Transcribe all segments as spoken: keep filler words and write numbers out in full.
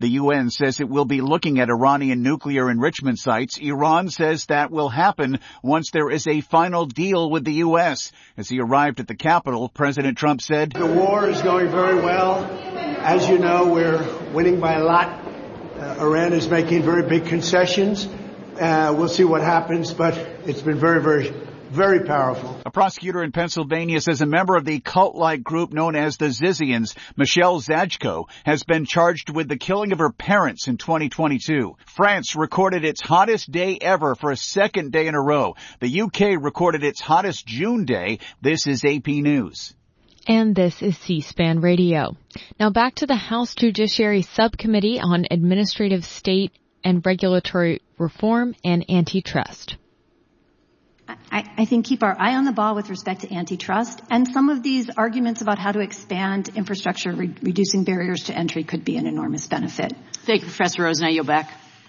The U N says it will be looking at Iranian nuclear enrichment sites. Iran says that will happen once there is a final deal with the U S. As he arrived at the Capitol, President Trump said, "The war is going very well. As you know, we're winning by a lot. Uh, Iran is making very big concessions. Uh, we'll see what happens, but it's been very, very, very powerful." A prosecutor in Pennsylvania says a member of the cult-like group known as the Zizians, Michelle Zajko, has been charged with the killing of her parents in twenty twenty-two. France recorded its hottest day ever for a second day in a row. The U K recorded its hottest June day. This is A P News. And this is C-SPAN Radio. Now back to the House Judiciary Subcommittee on Administrative State and Regulatory Reform and Antitrust. I, I think keep our eye on the ball with respect to antitrust, and some of these arguments about how to expand infrastructure, re- reducing barriers to entry could be an enormous benefit. Thank you, Professor Rosen. I yield back.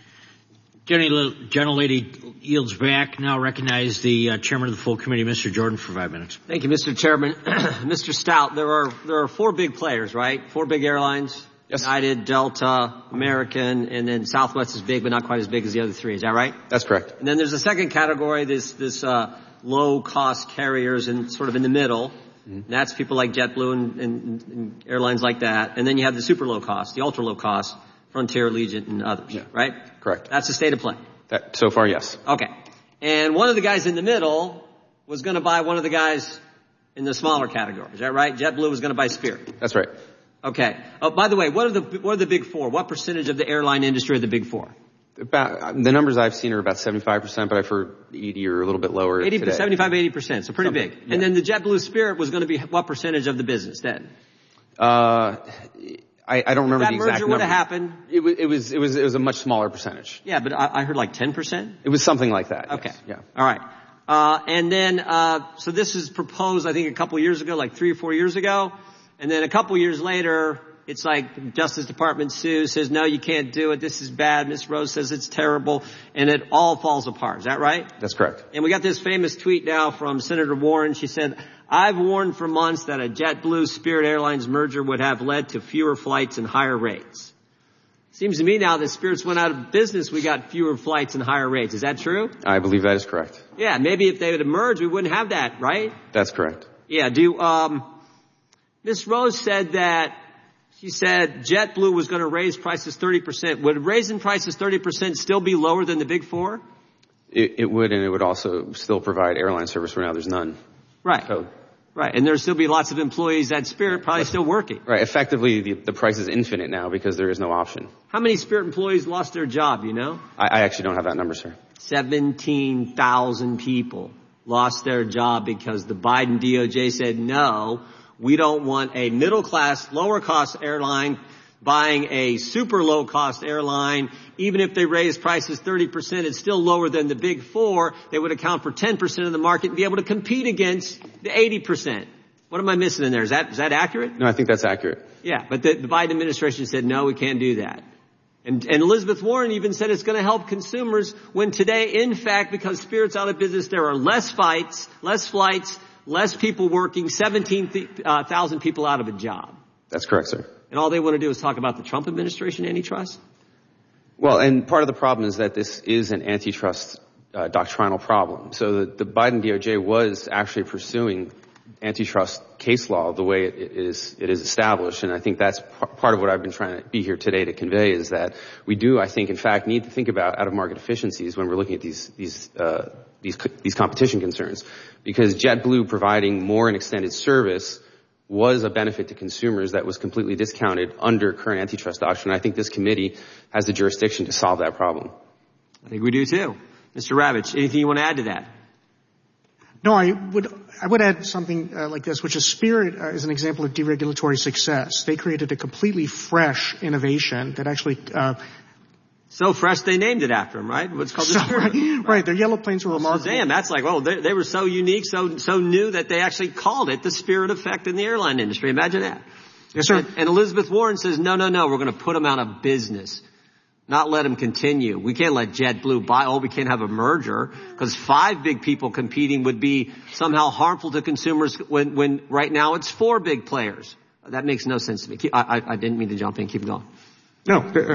General Lady yields back. Now recognize the uh, chairman of the full committee, Mister Jordan, for five minutes. Thank you, Mister Chairman. Mister Stout, there are there are four big players, right? Four big airlines. Yes. United, Delta, American, and then Southwest is big, but not quite as big as the other three. Is that right? That's correct. And then there's a second category, this this uh, low-cost carriers, and sort of in the middle. Mm-hmm. And that's people like JetBlue and, and, and airlines like that. And then you have the super low cost, the ultra low cost, Frontier, Allegiant, and others. Yeah. Right? Correct. That's the state of play. That, so far, yes. Okay. And one of the guys in the middle was going to buy one of the guys in the smaller category. Is that right? JetBlue was going to buy Spirit. That's right. Okay. Oh, by the way, what are the what are the big four? What percentage of the airline industry are the big four? About, the numbers I've seen are about seventy-five percent, but I've heard eighty or a little bit lower eighty, today. seventy-five, eighty percent. So pretty Something, big. Yeah. And then the JetBlue Spirit was going to be what percentage of the business then? Uh, I, I don't remember that the exact merger would have happened. It was, it was, it was, it was a much smaller percentage. Yeah, but I, I heard like ten percent. It was something like that. Okay. Yes. Yeah. All right. Uh, and then, uh, so this is proposed, I think, a couple years ago, like three or four years ago. And then a couple years later, it's like Justice Department sues, says, no, you can't do it. This is bad. Miz Rose says it's terrible. And it all falls apart. Is that right? That's correct. And we got this famous tweet now from Senator Warren. She said, I've warned for months that a JetBlue Spirit Airlines merger would have led to fewer flights and higher rates. Seems to me now that Spirit's went out of business, we got fewer flights and higher rates. Is that true? I believe that is correct. Yeah, maybe if they would have merged, we wouldn't have that, right? That's correct. Yeah, do, um, Miz Rose said that She said JetBlue was going to raise prices thirty percent. Would raising prices thirty percent still be lower than the big four? It, it would, and it would also still provide airline service where now there's none. Right. So, right. And there'll still be lots of employees at Spirit probably still working. Right. Effectively, the, the price is infinite now because there is no option. How many Spirit employees lost their job, you know? I, I actually don't have that number, sir. seventeen thousand people lost their job because the Biden D O J said no. We don't want a middle-class, lower-cost airline buying a super low-cost airline. Even if they raise prices thirty percent, it's still lower than the big four. They would account for ten percent of the market and be able to compete against the eighty percent. What am I missing in there? Is that, is that accurate? No, I think that's accurate. Yeah, but the, the Biden administration said, no, we can't do that. And, and Elizabeth Warren even said it's going to help consumers when today, in fact, because Spirit's out of business, there are less fights, less flights, less people working, seventeen thousand people out of a job. That's correct, sir. And all they want to do is talk about the Trump administration antitrust? Well, and part of the problem is that this is an antitrust uh, doctrinal problem. So the, the Biden D O J was actually pursuing antitrust case law the way it is, it is established. And I think that's p- part of what I've been trying to be here today to convey is that we do, I think, in fact, need to think about out-of-market efficiencies when we're looking at these, these, uh, these, these competition concerns. Because JetBlue providing more and extended service was a benefit to consumers that was completely discounted under current antitrust doctrine. I think this committee has the jurisdiction to solve that problem. I think we do too. Mister Ravitch, anything you want to add to that? No, I would I would add something uh, like this, which is Spirit uh, is an example of deregulatory success. They created a completely fresh innovation that actually uh, so fresh they named it after them, right? What's called the so, Spirit. Right, right, their yellow planes were well, remarkable. Damn, that's like, oh, they, they were so unique, so so new that they actually called it the Spirit effect in the airline industry. Imagine that. Yes, sir. And, and Elizabeth Warren says, no, no, no, we're going to put them out of business. Not let them continue. We can't let JetBlue buy. Oh, we can't have a merger because five big people competing would be somehow harmful to consumers when, when right now it's four big players. That makes no sense to me. I, I, I didn't mean to jump in. Keep going. No.